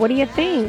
What do you think?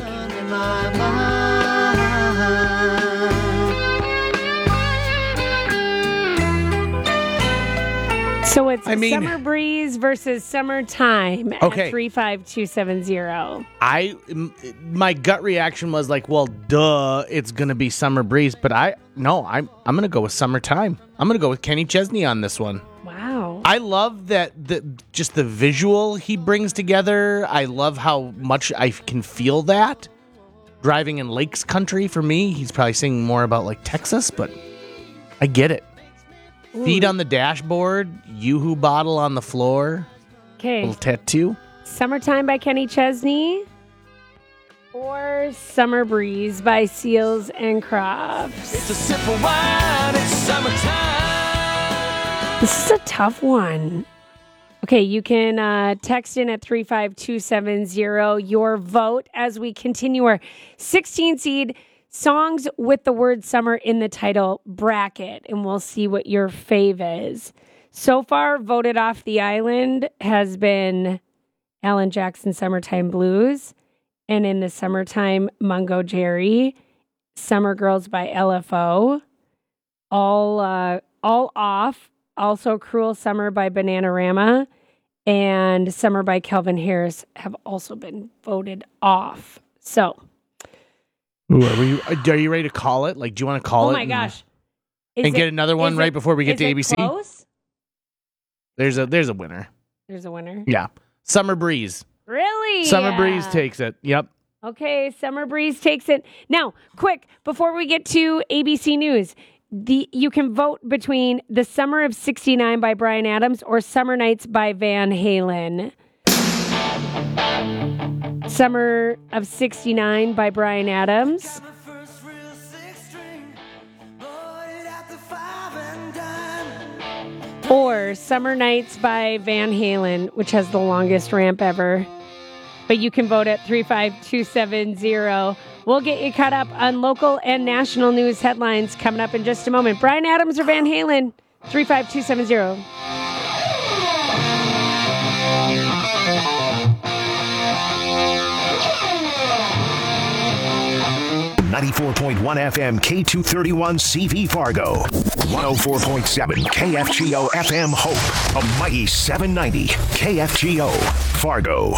So it's Summer Breeze versus Summertime at 35270. My gut reaction was like, well, duh, it's going to be Summer Breeze. But I'm going to go with Summertime. I'm going to go with Kenny Chesney on this one. Wow. I love that just the visual he brings together. I love how much I can feel that. Driving in Lakes Country for me, he's probably singing more about like Texas, but I get it. Ooh. Feet on the dashboard, Yoo-Hoo bottle on the floor. Okay. Little tattoo. Summertime by Kenny Chesney or Summer Breeze by Seals and Crofts. It's a sip of wine, it's summertime. This is a tough one. Okay, you can text in at 35270 your vote as we continue our 16 seed songs with the word summer in the title bracket, and we'll see what your fave is. So far, voted off the island has been Alan Jackson, Summertime Blues, and in the summertime, Mungo Jerry, Summer Girls by LFO, all off, also Cruel Summer by Bananarama, and Summer by Calvin Harris have also been voted off. So... Ooh, are you ready to call it? Like, do you want to call it? Oh my gosh! Get another one right before we get to ABC. Close? There's a winner. There's a winner. Yeah, Summer Breeze. Really? Summer Breeze takes it. Yep. Okay, Summer Breeze takes it. Now, quick before we get to ABC News, you can vote between The Summer of '69 by Bryan Adams or Summer Nights by Van Halen. Summer of '69 by Bryan Adams. Or Summer Nights by Van Halen, which has the longest ramp ever. But you can vote at 35270. We'll get you caught up on local and national news headlines coming up in just a moment. Bryan Adams or Van Halen? 35270. 94.1 FM K231 CV Fargo, 104.7 KFGO FM Hope, a mighty 790 KFGO Fargo.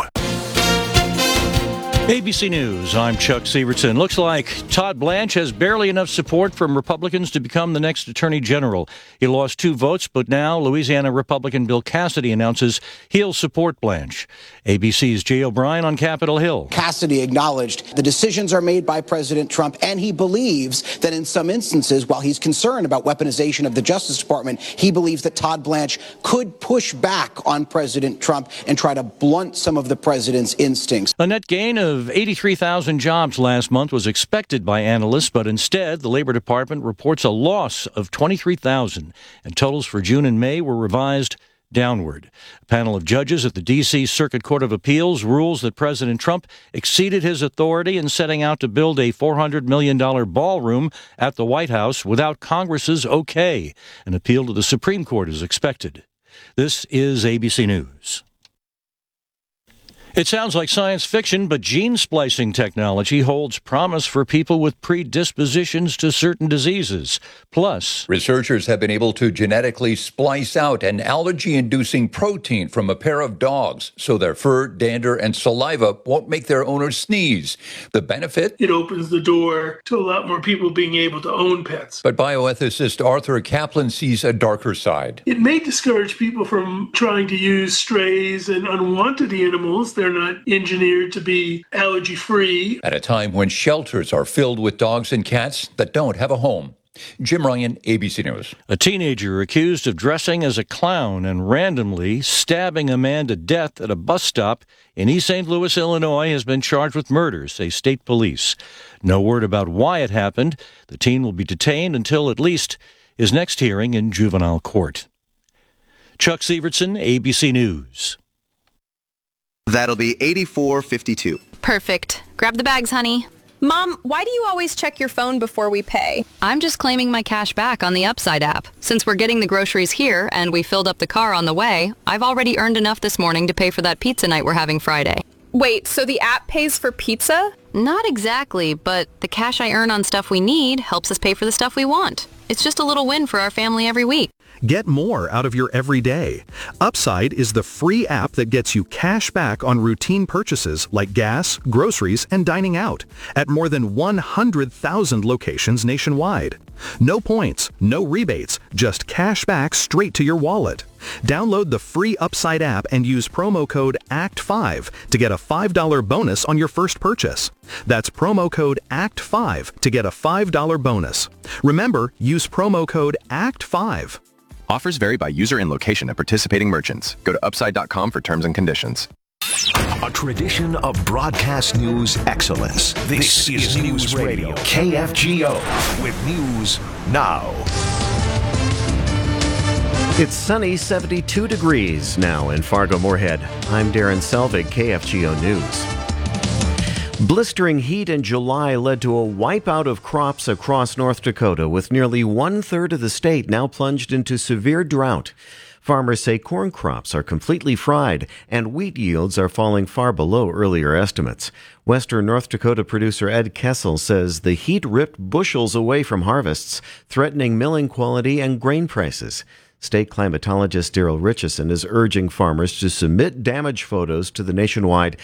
ABC News, I'm Chuck Severson. Looks like Todd Blanche has barely enough support from Republicans to become the next Attorney General. He lost 2 votes, but now Louisiana Republican Bill Cassidy announces he'll support Blanche. ABC's Jay O'Brien on Capitol Hill. Cassidy acknowledged the decisions are made by President Trump, and he believes that in some instances, while he's concerned about weaponization of the Justice Department, he believes that Todd Blanche could push back on President Trump and try to blunt some of the president's instincts. A net gain of 83,000 jobs last month was expected by analysts, but instead, the Labor Department reports a loss of 23,000, and totals for June and May were revised downward. A panel of judges at the D.C. Circuit Court of Appeals rules that President Trump exceeded his authority in setting out to build a $400 million ballroom at the White House without Congress's okay. An appeal to the Supreme Court is expected. This is ABC News. It sounds like science fiction, but gene splicing technology holds promise for people with predispositions to certain diseases. Plus, researchers have been able to genetically splice out an allergy-inducing protein from a pair of dogs so their fur, dander, and saliva won't make their owners sneeze. The benefit? It opens the door to a lot more people being able to own pets. But bioethicist Arthur Kaplan sees a darker side. It may discourage people from trying to use strays and unwanted animals. They're not engineered to be allergy-free. At a time when shelters are filled with dogs and cats that don't have a home. Jim Ryan, ABC News. A teenager accused of dressing as a clown and randomly stabbing a man to death at a bus stop in East St. Louis, Illinois, has been charged with murder, say state police. No word about why it happened. The teen will be detained until at least his next hearing in juvenile court. Chuck Severson, ABC News. That'll be 84.52. Perfect. Grab the bags, honey. Mom, why do you always check your phone before we pay? I'm just claiming my cash back on the Upside app. Since we're getting the groceries here and we filled up the car on the way, I've already earned enough this morning to pay for that pizza night we're having Friday. Wait, so the app pays for pizza? Not exactly, but the cash I earn on stuff we need helps us pay for the stuff we want. It's just a little win for our family every week. Get more out of your everyday. Upside is the free app that gets you cash back on routine purchases like gas, groceries, and dining out at more than 100,000 locations nationwide. No points, no rebates, just cash back straight to your wallet. Download the free Upside app and use promo code ACT5 to get a $5 bonus on your first purchase. That's promo code ACT5 to get a $5 bonus. Remember, use promo code ACT5. Offers vary by user and location at participating merchants. Go to upside.com for terms and conditions. A tradition of broadcast news excellence. This is News Radio KFGO with News Now. It's sunny, 72 degrees now in Fargo-Moorhead. I'm Darren Selvig, KFGO News. Blistering heat in July led to a wipeout of crops across North Dakota, with nearly one-third of the state now plunged into severe drought. Farmers say corn crops are completely fried, and wheat yields are falling far below earlier estimates. Western North Dakota producer Ed Kessel says the heat ripped bushels away from harvests, threatening milling quality and grain prices. State climatologist Daryl Richardson is urging farmers to submit damage photos to the nationwide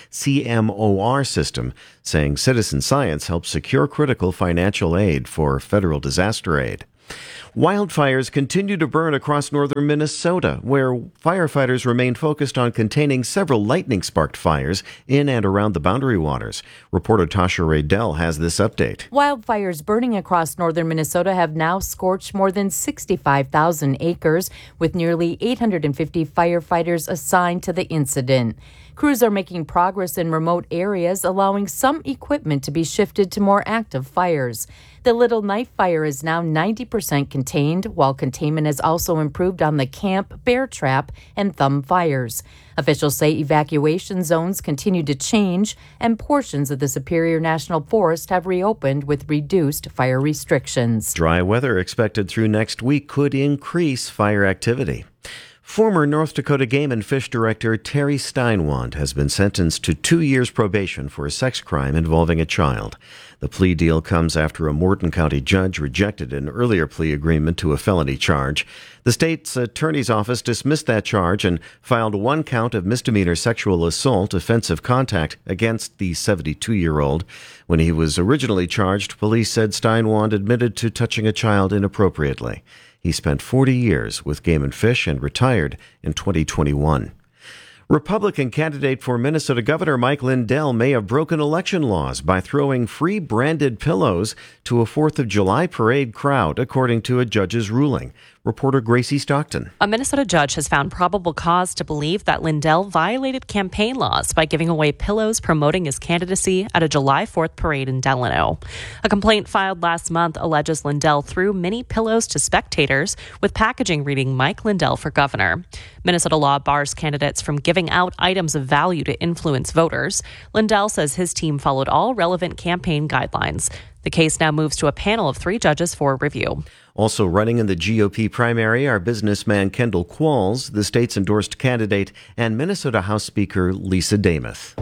CMOR system, saying citizen science helps secure critical financial aid for federal disaster aid. Wildfires continue to burn across northern Minnesota, where firefighters remain focused on containing several lightning-sparked fires in and around the Boundary Waters. Reporter Tasha Raydell has this update. Wildfires burning across northern Minnesota have now scorched more than 65,000 acres, with nearly 850 firefighters assigned to the incident. Crews are making progress in remote areas, allowing some equipment to be shifted to more active fires. The Little Knife Fire is now 90% contained, while containment has also improved on the Camp, Bear Trap, and Thumb fires. Officials say evacuation zones continue to change, and portions of the Superior National Forest have reopened with reduced fire restrictions. Dry weather expected through next week could increase fire activity. Former North Dakota Game and Fish Director Terry Steinwand has been sentenced to 2 years probation for a sex crime involving a child. The plea deal comes after a Morton County judge rejected an earlier plea agreement to a felony charge. The state's attorney's office dismissed that charge and filed one count of misdemeanor sexual assault, offensive contact, against the 72-year-old. When he was originally charged, police said Steinwand admitted to touching a child inappropriately. He spent 40 years with Game and Fish and retired in 2021. Republican candidate for Minnesota Governor Mike Lindell may have broken election laws by throwing free branded pillows to a 4th of July parade crowd, according to a judge's ruling. Reporter Gracie Stockton. A Minnesota judge has found probable cause to believe that Lindell violated campaign laws by giving away pillows promoting his candidacy at a July 4th parade in Delano. A complaint filed last month alleges Lindell threw mini pillows to spectators with packaging reading Mike Lindell for governor. Minnesota law bars candidates from giving out items of value to influence voters. Lindell says his team followed all relevant campaign guidelines. The case now moves to a panel of 3 judges for review. Also running in the GOP primary are businessman Kendall Qualls, the state's endorsed candidate, and Minnesota House Speaker Lisa Demuth.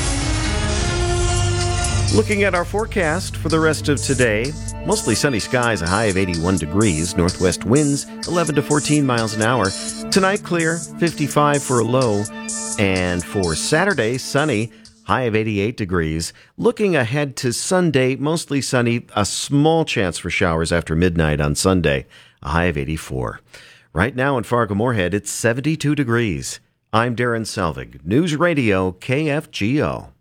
Looking at our forecast for the rest of today, mostly sunny skies, a high of 81 degrees, northwest winds 11 to 14 miles an hour. Tonight clear, 55 for a low, and for Saturday, sunny, high of 88 degrees. Looking ahead to Sunday, mostly sunny, a small chance for showers after midnight on Sunday, a high of 84. Right now in Fargo-Moorhead, it's 72 degrees. I'm Darren Selvig, News Radio KFGO.